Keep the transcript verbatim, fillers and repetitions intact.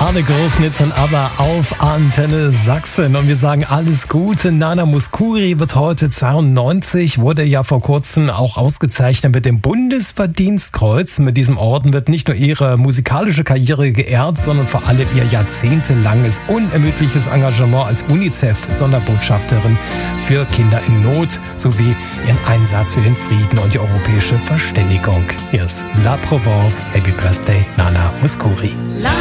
Arne Großnitz und aber auf Antenne Sachsen. Und wir sagen alles Gute. Nana Mouskouri wird heute zweiundneunzig, wurde ja vor kurzem auch ausgezeichnet mit dem Bundesverdienstkreuz. Mit diesem Orden wird nicht nur ihre musikalische Karriere geehrt, sondern vor allem ihr jahrzehntelanges, unermüdliches Engagement als UNICEF-Sonderbotschafterin für Kinder in Not sowie ihren Einsatz für den Frieden und die europäische Verständigung. Hier ist La Provence. Happy Birthday, Nana Mouskouri.